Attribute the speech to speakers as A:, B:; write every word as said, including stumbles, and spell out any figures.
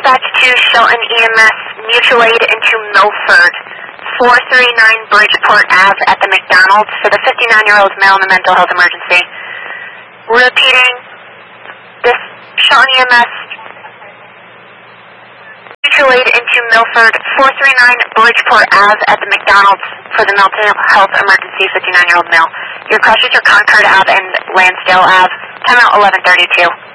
A: dispatch to Shelton E M S, mutual aid into Milford, four thirty-nine Bridgeport Ave at the McDonald's for the fifty-nine-year-old male in a mental health emergency. Repeating, this Shelton E M S, mutual aid into Milford, four thirty-nine Bridgeport Ave at the McDonald's for the mental health emergency, fifty-nine-year-old male. Your crushes are Concord Ave and Lansdale Ave, time out eleven thirty-two.